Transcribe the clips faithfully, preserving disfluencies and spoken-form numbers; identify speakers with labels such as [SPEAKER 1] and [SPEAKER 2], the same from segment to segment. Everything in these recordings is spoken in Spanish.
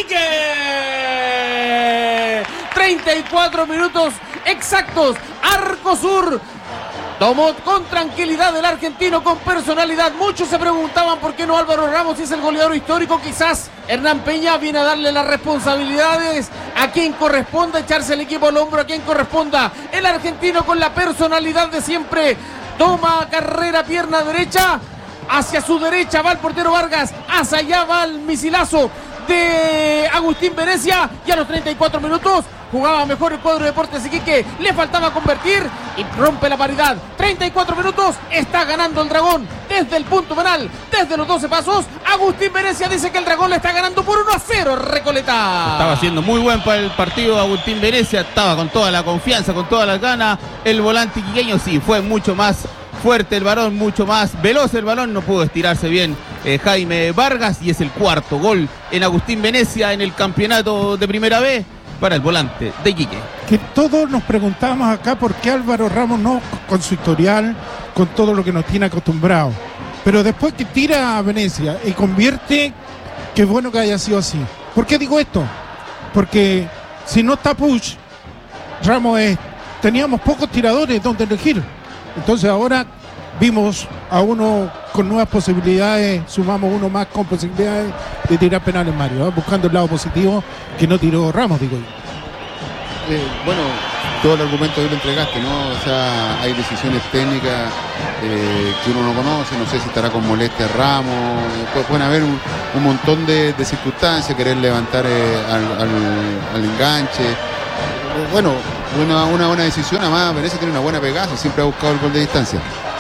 [SPEAKER 1] Iquique. treinta y cuatro minutos exactos. Arco Sur tomó con tranquilidad el argentino, con personalidad. Muchos se preguntaban por qué no Álvaro Ramos, si es el goleador histórico. Quizás Hernán Peña viene a darle las responsabilidades a quien corresponda, echarse el equipo al hombro a quien corresponda. El argentino con la personalidad de siempre toma carrera, pierna derecha, hacia su derecha va el portero Vargas, hacia allá va el misilazo de Agustín Venecia, y a los treinta y cuatro minutos jugaba mejor el cuadro de Deportes Iquique, le faltaba convertir y rompe la paridad. treinta y cuatro minutos, está ganando el Dragón desde el punto penal, desde los doce pasos. Agustín Venecia dice que el Dragón le está ganando por uno a cero Recoleta.
[SPEAKER 2] Estaba haciendo muy buen para el partido Agustín Venecia, estaba con toda la confianza, con todas las ganas. El volante iquiqueño sí, fue mucho más fuerte el balón, mucho más veloz el balón, no pudo estirarse bien eh, Jaime Vargas, y es el cuarto gol en Agustín Venecia en el campeonato de Primera B para el volante de Iquique.
[SPEAKER 3] Que todos nos preguntábamos acá por qué Álvaro Ramos no, con su historial, con todo lo que nos tiene acostumbrado, pero después que tira a Venecia y convierte, qué bueno que haya sido así. ¿Por qué digo esto? Porque si no está Puch, Ramos es, teníamos pocos tiradores donde elegir. Entonces ahora vimos a uno con nuevas posibilidades, sumamos uno más con posibilidades de tirar penales, Mario, ¿eh? Buscando el lado positivo que no tiró Ramos, digo yo.
[SPEAKER 4] Eh, bueno, todo el argumento que le entregaste, ¿no? O sea, hay decisiones técnicas eh, que uno no conoce, no sé si estará con molestia Ramos, eh, pueden haber un, un montón de, de circunstancias, querer levantar eh, al, al, al enganche. Eh, bueno, una, una buena decisión, además Venecia tiene una buena pegada, siempre ha buscado el gol de distancia.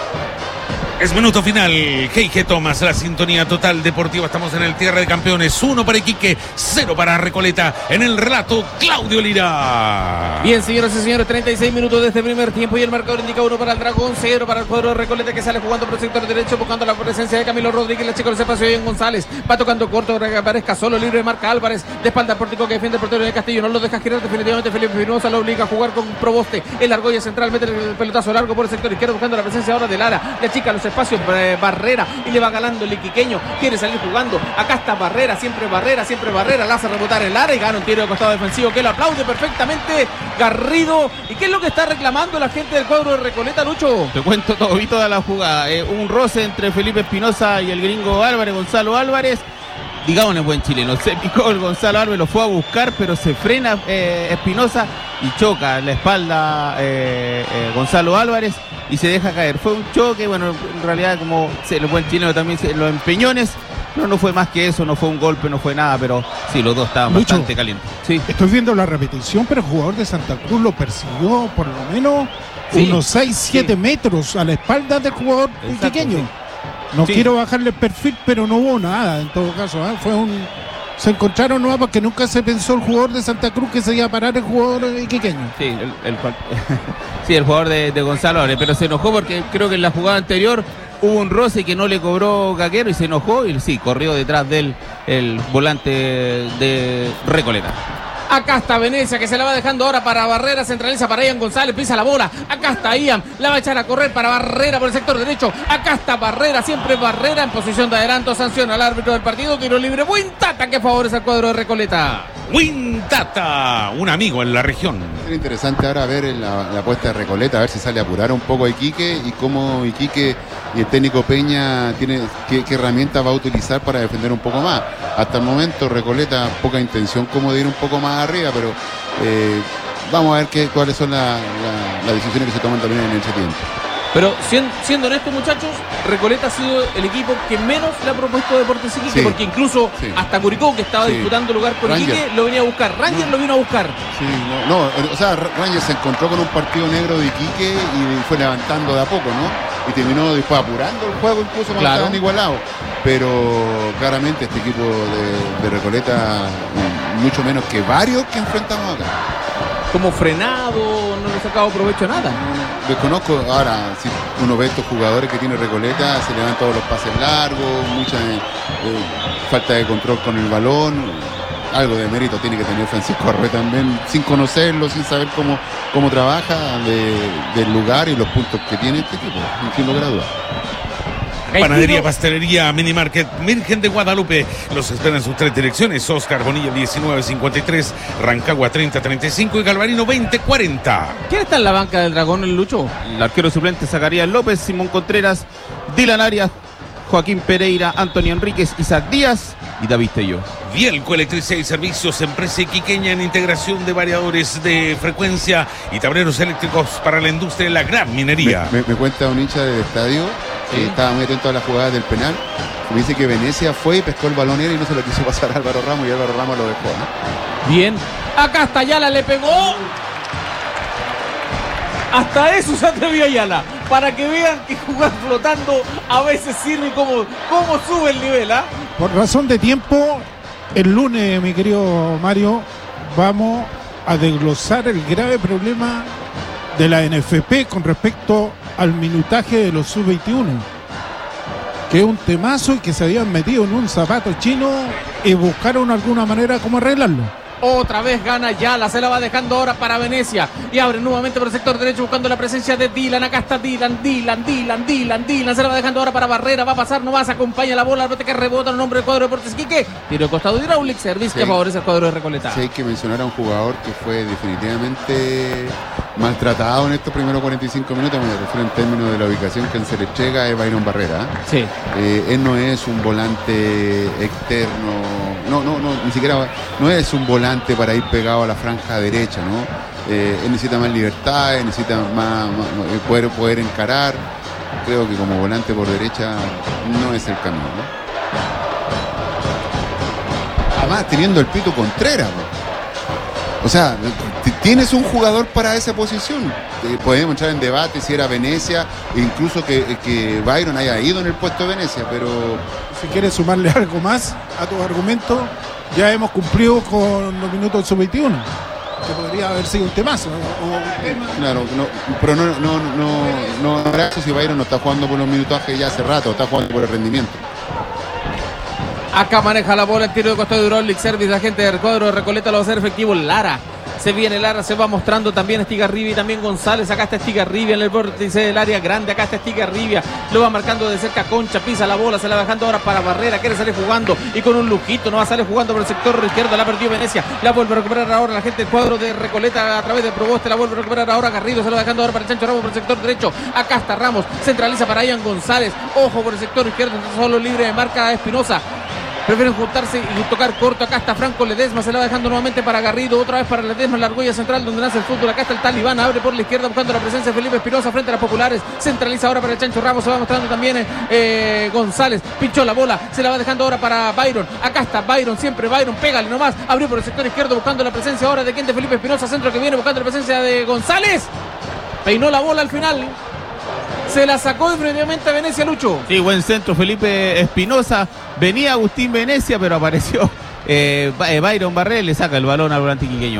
[SPEAKER 5] Es minuto final. Keige Thomas, la sintonía total deportiva. Estamos en el Tierra de Campeones. Uno para Iquique, cero para Recoleta. En el relato, Claudio Lira.
[SPEAKER 1] Bien, señoras y señores, treinta y seis minutos de este primer tiempo y el marcador indica uno para el Dragón, cero para el cuadro de Recoleta, que sale jugando por el sector derecho, buscando la presencia de Camilo Rodríguez. La chica del espacio de González. Va tocando corto para que aparezca solo, libre, marca Álvarez. De espalda al pórtico que defiende el portero de Castillo. No lo deja girar definitivamente. Felipe Espinosa lo obliga a jugar con Proboste. El Argolla central mete el pelotazo largo por el sector izquierdo, buscando la presencia ahora de Lara. La chica los espacios, eh, Barrera, y le va ganando el iquiqueño. Quiere salir jugando. Acá está Barrera, siempre Barrera, siempre Barrera. La hace rebotar el Lara y gana un tiro de costado defensivo que lo aplaude perfectamente Garrido. ¿Y qué es lo que está reclamando la gente del cuadro de Recoleta, Lucho?
[SPEAKER 2] Te cuento todo, vi toda la jugada. Eh, un roce entre Felipe Espinosa y el gringo Álvarez, Gonzalo Álvarez. Digamos en buen chileno, se picó el Gonzalo Álvarez, lo fue a buscar, pero se frena eh, Espinosa y choca en la espalda eh, eh, Gonzalo Álvarez y se deja caer. Fue un choque, bueno, en realidad como se, el buen chileno también, se, los empeñones, no, no fue más que eso, no fue un golpe, no fue nada, pero sí, los dos estaban Mucho. bastante calientes. Sí.
[SPEAKER 3] Estoy viendo la repetición, pero el jugador de Santa Cruz lo persiguió por lo menos sí. unos seis, siete sí. metros a la espalda del jugador pequeño. Sí. No sí. quiero bajarle el perfil, pero no hubo nada en todo caso, ¿eh? Fue un... Se encontraron nuevas porque nunca se pensó el jugador de Santa Cruz que se iba a parar el jugador iquiqueño.
[SPEAKER 2] Sí, el, el, sí, el jugador de, de Gonzalo Álvarez, pero se enojó porque creo que en la jugada anterior hubo un roce que no le cobró Gaguero y se enojó y sí, corrió detrás de él el volante de Recoleta.
[SPEAKER 1] Acá está Venecia, que se la va dejando ahora para Barrera, centraliza para Ian González, pisa la bola. Acá está Ian, la va a echar a correr para Barrera por el sector derecho. Acá está Barrera, siempre Barrera en posición de adelanto, sanciona al árbitro del partido, tiro libre. Wintata que favorece al cuadro de Recoleta.
[SPEAKER 5] Wintata, un amigo en la región.
[SPEAKER 4] Es interesante ahora ver la, la apuesta de Recoleta, a ver si sale a apurar un poco a Iquique y cómo Iquique y el técnico Peña tiene qué, qué herramientas va a utilizar para defender un poco más. Hasta el momento Recoleta poca intención como de ir un poco más arriba, pero eh, vamos a ver qué, cuáles son las la, la decisiones que se toman también en ese tiempo.
[SPEAKER 1] Pero siendo, siendo honestos, muchachos, Recoleta ha sido el equipo que menos le ha propuesto Deportes Iquique, sí, porque incluso sí. hasta Curicó, que estaba sí. disputando lugar con Ranger. Iquique, lo venía a buscar. Ranger no. lo vino a buscar.
[SPEAKER 4] Sí, no, no, o sea, Ranger se encontró con un partido negro de Iquique y fue levantando de a poco, ¿no? Y terminó después apurando el juego, incluso cuando claro. estaban igualados. Pero claramente este equipo de, de Recoleta, mucho menos que varios que enfrentamos acá.
[SPEAKER 1] Como frenado, no le ha sacado provecho a nada.
[SPEAKER 4] No, desconozco, ahora, si uno ve estos jugadores que tiene Recoleta, se le dan todos los pases largos, mucha eh, falta de control con el balón. Algo de mérito tiene que tener Francisco Arrué también, sin conocerlo, sin saber cómo, cómo trabaja, de, del lugar y los puntos que tiene este equipo, sin lugar a dudas.
[SPEAKER 5] Panadería, pastelería, mini market Virgen de Guadalupe. Los esperan en sus tres direcciones. Oscar Bonilla diecinueve cincuenta y tres, Rancagua treinta treinta y cinco y Galvarino veinte cuarenta.
[SPEAKER 1] ¿Quién está en la banca del Dragón, el Lucho?
[SPEAKER 2] El arquero suplente Zacarías López, Simón Contreras, Dylan Arias, Joaquín Pereira, Antonio Enríquez, Isaac Díaz y David Tello.
[SPEAKER 5] Vielco Electricidad y Servicios, empresa iquiqueña en integración de variadores de frecuencia y tableros eléctricos para la industria de la gran minería.
[SPEAKER 4] Me, me, me cuenta un hincha del estadio que
[SPEAKER 1] Sí.
[SPEAKER 4] estaba muy atento a las jugadas del penal. Me dice que Venecia fue y pescó el balón él y no se lo quiso pasar a Álvaro Ramos y Álvaro Ramos lo dejó, ¿no?
[SPEAKER 1] Bien. Acá hasta Ayala le pegó. Hasta eso se atrevió Ayala. Para que vean que jugar flotando a veces sirve como, como sube el nivel, ¿ah?
[SPEAKER 3] Por razón de tiempo, el lunes, mi querido Mario, vamos a desglosar el grave problema de la N F P con respecto al minutaje de los sub veintiuno, que es un temazo y que se habían metido en un zapato chino y buscaron alguna manera cómo arreglarlo.
[SPEAKER 1] Otra vez gana Ayala, se la va dejando ahora para Venecia y abre nuevamente por el sector derecho buscando la presencia de Dylan. Acá está Dylan, Dylan, Dylan, Dylan, Dylan, se la va dejando ahora para Barrera, va a pasar, no va, se acompaña la bola, al bote que rebota en nombre del cuadro de Deportes Iquique. Tiro de costado de Hydraulic Service
[SPEAKER 4] Sí.
[SPEAKER 1] que favorece al cuadro de Recoleta.
[SPEAKER 4] Sí, hay que mencionar a un jugador que fue definitivamente maltratado en estos primeros cuarenta y cinco minutos, me refiero en términos de la ubicación que se le llega es Byron Barrera. ¿eh?
[SPEAKER 1] Sí.
[SPEAKER 4] Eh, él no es un volante externo, no, no, no, ni siquiera, no es un volante para ir pegado a la franja derecha, ¿no? Eh, él necesita más libertad, él necesita más, más- más- poder, poder encarar. Creo que como volante por derecha no es el camino, ¿no? Además, teniendo el Pito Contreras, ¿no? O sea, t- tienes un jugador para esa posición. Eh, podemos entrar en debate si era Venecia, e incluso que, que Byron haya ido en el puesto de Venecia, pero
[SPEAKER 3] Si quieres sumarle algo más a tus argumentos, ya hemos cumplido con los minutos del sub veintiuno, que podría haber sido un temazo, o un tema.
[SPEAKER 4] claro, no, pero no, no, no, no habrá eso si Byron no está jugando por los minutajes ya hace rato, está jugando por el rendimiento.
[SPEAKER 1] Acá maneja la bola el tiro de costado de Hydraulic Service, la gente del cuadro de Recoleta lo va a hacer efectivo. Lara, se viene Lara, se va mostrando también Estigarribia y también González. Acá está Estigarribia en el vórtice del área grande, acá está Estigarribia, lo va marcando de cerca Concha, pisa la bola, se la va dejando ahora para Barrera, quiere salir jugando y con un lujito, no va a salir jugando por el sector izquierdo, la perdió Venecia, la vuelve a recuperar ahora la gente del cuadro de Recoleta a través de Proboste, la vuelve a recuperar ahora Garrido, se lo va dejando ahora para el Chancho Ramos por el sector derecho. Acá está Ramos, centraliza para Ian González, ojo por el sector izquierdo, entonces solo libre de marca Espinosa. Prefieren juntarse y tocar corto. Acá está Franco Ledesma, se la va dejando nuevamente para Garrido, otra vez para Ledesma, la argolla central donde nace el fútbol. Acá está el Talibán, abre por la izquierda buscando la presencia de Felipe Espinosa frente a las populares, centraliza ahora para el Chancho Ramos, se va mostrando también eh, González, pinchó la bola, se la va dejando ahora para Byron. Acá está Byron, siempre Byron, pégale nomás, abrió por el sector izquierdo buscando la presencia ahora de quien, de Felipe Espinosa, centro que viene buscando la presencia de González, peinó la bola al final. Se la sacó definitivamente a Venecia, Lucho.
[SPEAKER 2] Sí, buen centro Felipe Espinosa. Venía Agustín Venecia, pero apareció eh, Byron Barrera y le saca el balón al volante iquiqueño.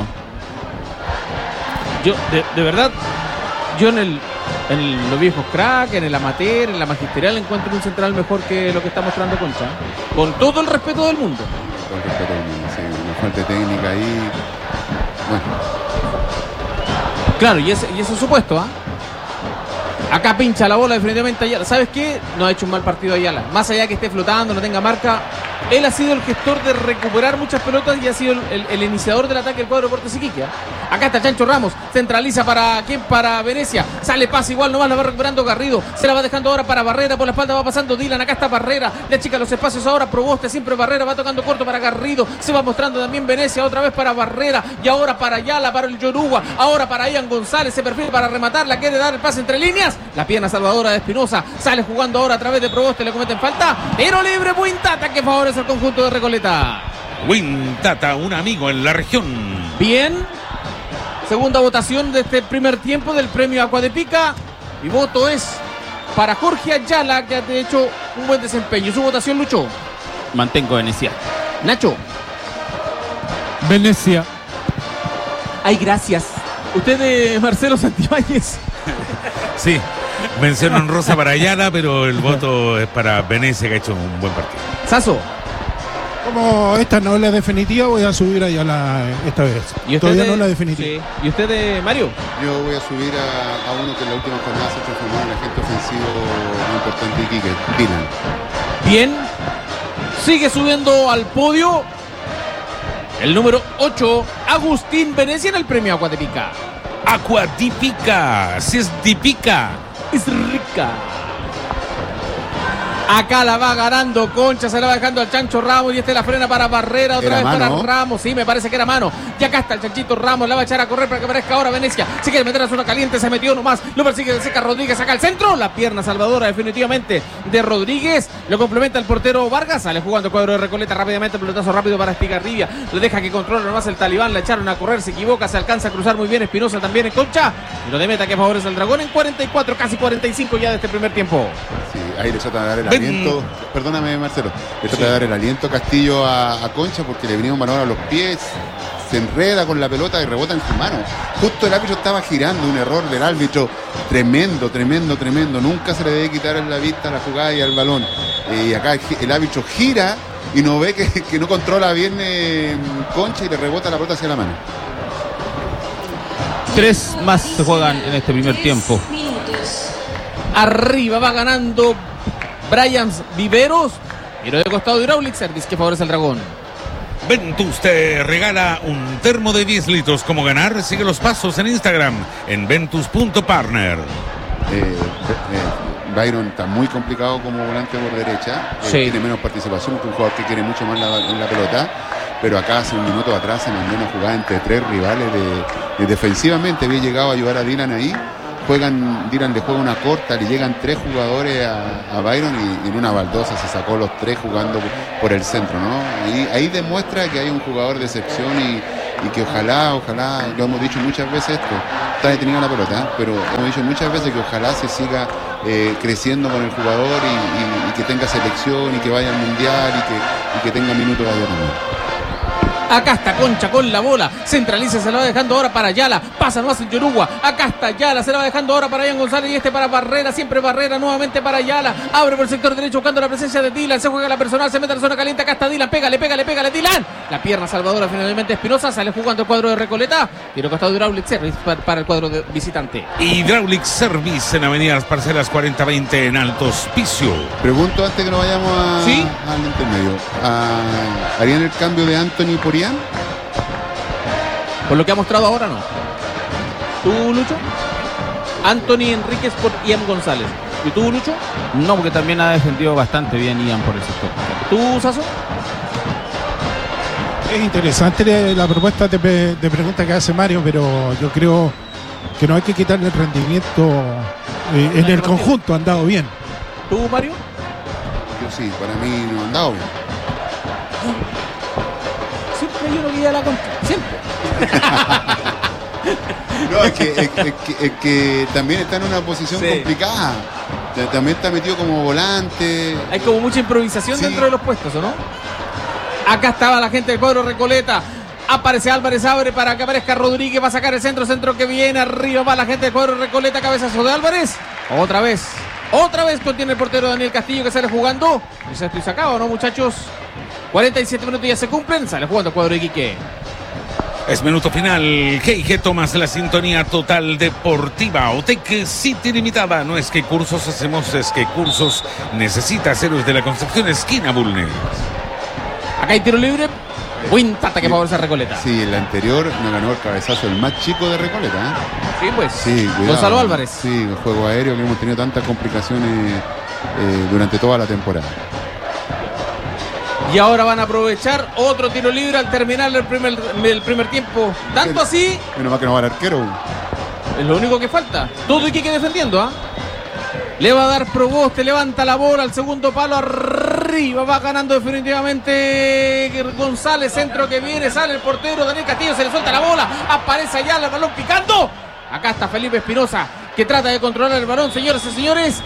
[SPEAKER 1] Yo, de, de verdad, yo en el en los viejos crack, en el amateur, en la magisterial encuentro un central mejor que lo que está mostrando Concha. Con todo el respeto del mundo.
[SPEAKER 4] Con respeto al mundo, sí, una falta técnica ahí. Bueno,
[SPEAKER 1] Claro, y ese, y ese es su puesto, ¿ah? Acá pincha la bola definitivamente Ayala. ¿Sabes qué? No ha hecho un mal partido Ayala. Más allá de que esté flotando, no tenga marca, él ha sido el gestor de recuperar muchas pelotas y ha sido el, el- el iniciador del ataque del cuadro de Deportes Iquique. Acá está Chancho Ramos, centraliza para quién, para Venecia, sale pase igual, nomás la va recuperando Garrido, se la va dejando ahora para Barrera, por la espalda va pasando Dylan, acá está Barrera, le achica los espacios ahora Proboste, siempre Barrera, va tocando corto para Garrido, se va mostrando también Venecia, otra vez para Barrera, y ahora para Ayala, para el Yoruba, ahora para Ian González, se perfila para rematarla, quiere dar el pase entre líneas, la pierna salvadora de Espinosa, sale jugando ahora a través de Proboste, le cometen falta, pero libre Buintata que favorece al conjunto de Recoleta.
[SPEAKER 5] Wintata, un amigo en la región.
[SPEAKER 1] Bien, segunda votación de este primer tiempo del premio Agua de Pica. Mi voto es para Jorge Ayala, que ha hecho un buen desempeño. Su votación, Lucho.
[SPEAKER 2] Mantengo Venecia.
[SPEAKER 1] Nacho.
[SPEAKER 3] Venecia.
[SPEAKER 1] Ay, gracias. Usted es Marcelo Santibáñez.
[SPEAKER 5] Sí, mención honrosa para Ayala, pero el voto es para Venecia, que ha hecho un buen partido.
[SPEAKER 1] Saso.
[SPEAKER 3] Como esta no es la definitiva, voy a subir a Ayala esta vez.
[SPEAKER 1] ¿Y usted
[SPEAKER 3] Todavía
[SPEAKER 1] de-
[SPEAKER 3] no es la definitiva.
[SPEAKER 1] Sí. ¿Y usted, de Mario?
[SPEAKER 4] Yo voy a subir a, a uno que en la última jornada se transformó en el agente ofensivo más importante de Iquique, Dylan.
[SPEAKER 1] Bien. Sigue subiendo al podio el número ocho, Agustín Venecia, en el premio Acuatepica.
[SPEAKER 5] Acuatipica, si es tipica.
[SPEAKER 1] Es rica. Acá la va ganando Concha, se la va dejando al Chancho Ramos y este la frena para Barrera, otra
[SPEAKER 4] Era
[SPEAKER 1] vez
[SPEAKER 4] mano.
[SPEAKER 1] para Ramos, sí, me parece que era mano. Y acá está el Chanchito Ramos, la va a echar a correr para que aparezca ahora Venecia. Se quiere meter a zona caliente, se metió nomás, lo persigue de Seca Rodríguez acá al centro, la pierna salvadora definitivamente de Rodríguez, lo complementa el portero Vargas, sale jugando el cuadro de Recoleta rápidamente, pelotazo rápido para Estigarribia, lo deja que controle nomás el Talibán, la echaron a correr, se equivoca, se alcanza a cruzar muy bien Espinosa también en Concha, y lo de meta que favorece al Dragón en cuarenta y cuatro, casi cuarenta y cinco ya de este primer tiempo.
[SPEAKER 4] Sí, ahí le trata de dar el
[SPEAKER 5] Ven.
[SPEAKER 4] aliento. Perdóname, Marcelo. Le trata de dar el aliento Castillo a, a Concha porque le venía un balón a los pies. Se enreda con la pelota y rebota en su mano. Justo el árbitro estaba girando, un error del árbitro. Tremendo, tremendo, tremendo. Nunca se le debe quitar la vista a la jugada y al balón. Eh, y acá el, el árbitro gira y no ve que, que no controla bien eh, Concha y le rebota la pelota hacia la mano.
[SPEAKER 2] Tres más se juegan en este primer tiempo.
[SPEAKER 1] Arriba va ganando Brian Viveros. Giro de costado de Hydraulic Service que favorece al Dragón.
[SPEAKER 5] Ventus te regala un termo de diez litros. ¿Cómo ganar? Sigue los pasos en Instagram en ventus punto partner.
[SPEAKER 4] Eh, eh, Byron está muy complicado como volante por derecha. Eh,
[SPEAKER 1] Sí.
[SPEAKER 4] Tiene menos participación que un jugador que quiere mucho más la, en la pelota. Pero acá hace un minuto atrás se mandó una jugada entre tres rivales de, de defensivamente. Había llegado a ayudar a Dylan ahí. Juegan, Dylan le juega una corta, le llegan tres jugadores a, a Byron y, y en una baldosa se sacó los tres jugando por el centro, ¿no? Ahí, ahí demuestra que hay un jugador de excepción y, y que ojalá, ojalá, lo hemos dicho muchas veces esto, está detenida la pelota, ¿eh? Pero hemos dicho muchas veces que ojalá se siga eh, creciendo con el jugador y, y- y que tenga selección y que vaya al mundial y que, y que tenga minutos allá también.
[SPEAKER 1] Acá está Concha con la bola. Centraliza, se la va dejando ahora para Ayala. Pasa nomás en Yorugua. Acá está Ayala, se la va dejando ahora para Ian González y este para Barrera. Siempre Barrera nuevamente para Ayala. Abre por el sector derecho buscando la presencia de Dylan. Se juega la personal, se mete a la zona caliente. Acá está Dylan. Pégale, pégale, pégale, Dylan. La pierna salvadora finalmente Espinosa. Sale jugando el cuadro de Recoleta. Tiro costado de Hydraulic Service para, para el cuadro de visitante.
[SPEAKER 5] Hydraulic Service en Avenida Las Parcelas cuarenta veinte en Alto Hospicio.
[SPEAKER 4] Pregunto antes que nos vayamos a-
[SPEAKER 1] ¿Sí?
[SPEAKER 4] al intermedio. ¿A- ¿Harían el cambio de Anthony por Ian?
[SPEAKER 1] Por lo que ha mostrado ahora, no. ¿Tú, Lucho? Anthony Enríquez por Ian González. ¿Y tú, Lucho?
[SPEAKER 2] No, porque también ha defendido bastante bien Ian por el sector.
[SPEAKER 1] ¿Tú, Sasso?
[SPEAKER 3] Es interesante la propuesta de, pe- de pregunta que hace Mario, pero yo creo que no hay que quitarle el rendimiento eh, en el conjunto, ha andado bien.
[SPEAKER 1] ¿Tú, Mario?
[SPEAKER 4] Yo sí, para mí no ha andado bien.
[SPEAKER 1] Siempre hay uno que lleva la contra. Siempre.
[SPEAKER 4] No, es que, es, es que, es que también está en una posición
[SPEAKER 1] Sí.
[SPEAKER 4] complicada. Ta- También está metido como volante.
[SPEAKER 1] Hay como mucha improvisación
[SPEAKER 4] Sí.
[SPEAKER 1] dentro de los puestos, ¿o no? Acá estaba la gente del cuadro Recoleta. Aparece Álvarez, abre para que aparezca Rodríguez. Va a sacar el centro, centro que viene. Arriba va la gente del cuadro Recoleta. Cabezazo de Álvarez. Otra vez. Otra vez contiene el portero Daniel Castillo que sale jugando. ¿Es esto y sacado, no, muchachos? cuarenta y siete minutos ya se cumplen. Sale jugando el cuadro de Iquique.
[SPEAKER 5] Es minuto final. G y G Tomás, la sintonía total deportiva. Otec City Limitada. No es que cursos hacemos, es que cursos necesitas. Héroes de la Concepción, esquina Bulnes.
[SPEAKER 1] Acá hay tiro libre. Buen tata que favorece a Recoleta.
[SPEAKER 4] Sí, el anterior no ganó el cabezazo el más chico de Recoleta. ¿eh?
[SPEAKER 1] Sí, pues.
[SPEAKER 4] Sí, cuidado.
[SPEAKER 1] Gonzalo Álvarez.
[SPEAKER 4] Sí, el juego aéreo que hemos tenido tantas complicaciones eh, durante toda la temporada.
[SPEAKER 1] Y ahora van a aprovechar otro tiro libre al terminar el primer, el primer tiempo. Tanto así,
[SPEAKER 4] Menos mal que no va el arquero.
[SPEAKER 1] es lo único que falta. Todo Iquique defendiendo, ¿ah? Le va a dar Proboste, levanta la bola al segundo palo arriba. Va ganando definitivamente González, centro que viene, sale el portero Daniel Castillo, se le suelta la bola. Aparece allá el balón picando. Acá está Felipe Espinosa que trata de controlar el balón, señores y señores.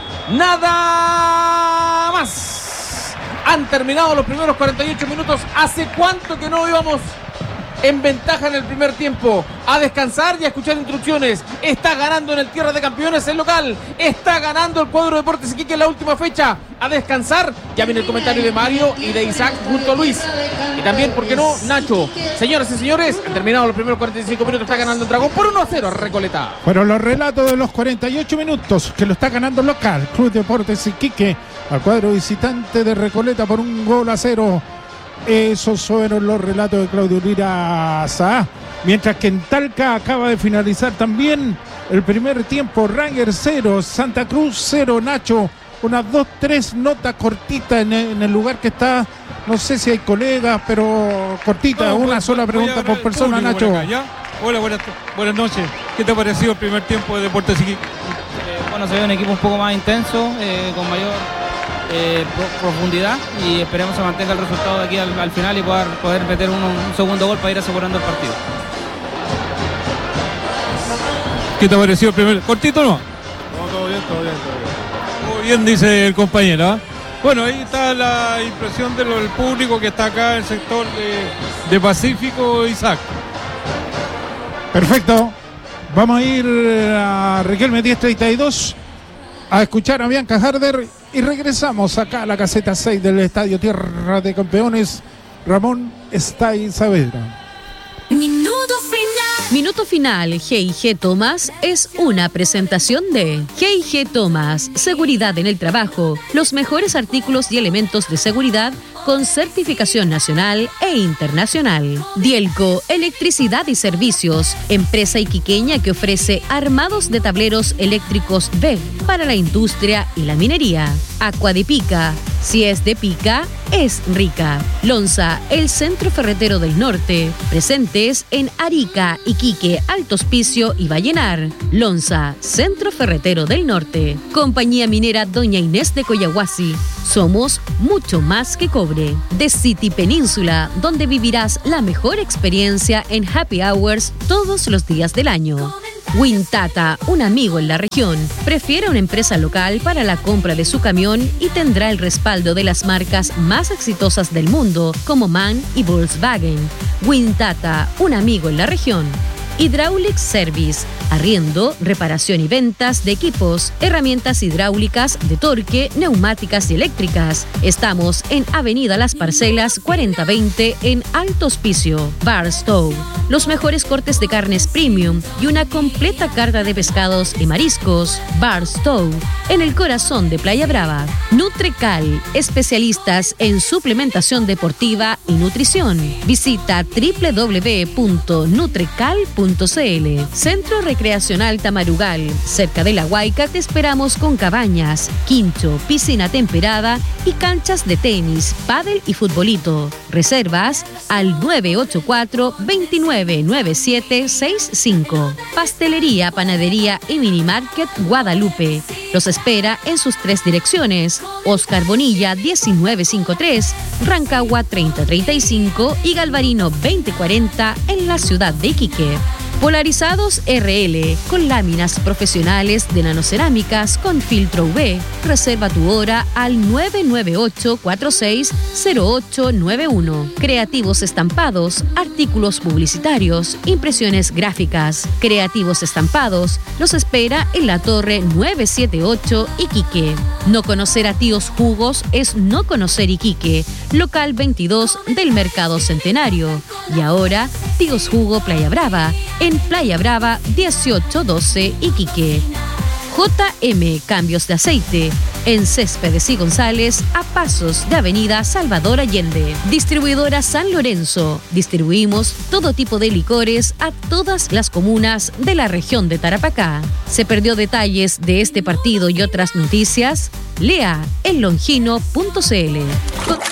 [SPEAKER 1] Nada más. Han terminado los primeros cuarenta y ocho minutos. ¿Hace cuánto que no íbamos en ventaja en el primer tiempo. A descansar y a escuchar instrucciones. Está ganando en el Tierra de Campeones el local. Está ganando el cuadro Deportes Iquique en la última fecha. A descansar. Ya viene el comentario de Mario y de Isaac junto a Luis. Y también, ¿por qué no? Nacho. Señoras y señores, han terminado los primeros cuarenta y cinco minutos. Está ganando el Dragón por uno a cero a Recoleta.
[SPEAKER 3] Fueron los relatos de los cuarenta y ocho minutos que lo está ganando el local. Club Deportes Iquique al cuadro visitante de Recoleta por un gol a cero. Esos fueron los relatos de Claudio Lira Saá. Mientras que en Talca acaba de finalizar también el primer tiempo. Ranger cero, Santa Cruz cero. Nacho, unas dos, tres notas cortitas en el, en el lugar que está. No sé si hay colegas, pero cortita, no, una voy, sola pregunta por persona, Nacho.
[SPEAKER 6] Por acá, Hola, buenas, buenas noches. ¿Qué te ha parecido el primer tiempo de Deportes Iquique?
[SPEAKER 7] Eh, bueno, se ve un equipo un poco más intenso, eh, con mayor eh, pro, profundidad, y esperemos se mantenga el resultado de aquí al, al final y poder, poder meter uno, un segundo gol para ir asegurando el partido.
[SPEAKER 6] ¿Qué te ha parecido el primer? ¿Cortito o no? No, todo bien, todo bien, todo bien. Todo bien, dice el compañero, ¿eh? Bueno, ahí está la impresión del público que está acá en el sector de, de Pacífico, Isaac.
[SPEAKER 3] Perfecto. Vamos a ir a Riquelme diez treinta y dos a escuchar a Bianca Harder y regresamos acá a la caseta seis del Estadio Tierra de Campeones. Ramón Estay Saavedra.
[SPEAKER 8] Minuto final. Minuto final. G y G Thomas es una presentación de G y G Thomas. Seguridad en el trabajo. Los mejores artículos y elementos de seguridad con certificación nacional e internacional. Dielco, electricidad y servicios. Empresa iquiqueña que ofrece armados de tableros eléctricos V E G para la industria y la minería. Aqua de Pica. Si es de pica, es rica. Lonza, el centro ferretero del norte. Presentes en Arica, Iquique, Alto Hospicio y Vallenar. Lonza, centro ferretero del norte. Compañía minera Doña Inés de Coyahuasi. Somos mucho más que cobre. The City Península, donde vivirás la mejor experiencia en happy hours todos los días del año. Wintata, un amigo en la región. Prefiere una empresa local para la compra de su camión y tendrá el respaldo de las marcas más exitosas del mundo como MAN y Volkswagen. Wintata, un amigo en la región. Hydraulic Service, arriendo, reparación y ventas de equipos, herramientas hidráulicas, de torque, neumáticas y eléctricas. Estamos en Avenida Las Parcelas cuarenta veinte en Alto Hospicio. Barstow, los mejores cortes de carnes premium y una completa carta de pescados y mariscos. Barstow, en el corazón de Playa Brava. Nutrecal, especialistas en suplementación deportiva y nutrición. Visita doble u doble u doble u punto nutrecal punto c l. Centro Recreacional Tamarugal, cerca de La Huayca te esperamos con cabañas, quincho, piscina temperada y canchas de tenis, pádel y futbolito. Reservas al nueve ocho cuatro, dos nueve nueve siete seis cinco. Pastelería, panadería y minimarket Guadalupe. Los espera en sus tres direcciones: Oscar Bonilla diecinueve cincuenta y tres, Rancagua treinta treinta y cinco y Galvarino veinte cuarenta en la ciudad de Iquique. Polarizados R L, con láminas profesionales de nanocerámicas con filtro U V. Reserva tu hora al nueve nueve ocho cuatro seis cero ocho nueve uno. Creativos Estampados, artículos publicitarios, impresiones gráficas. Creativos Estampados los espera en la Torre novecientos setenta y ocho Iquique. No conocer a Tíos Jugos es no conocer Iquique. Local veintidós del Mercado Centenario. Y ahora, Tíos Jugo Playa Brava, en Playa Brava dieciocho doce Iquique. J M Cambios de Aceite, en Céspedes y González, a pasos de Avenida Salvador Allende. Distribuidora San Lorenzo. Distribuimos todo tipo de licores a todas las comunas de la región de Tarapacá. ¿Se perdió detalles de este partido y otras noticias? Lea en longino punto c l.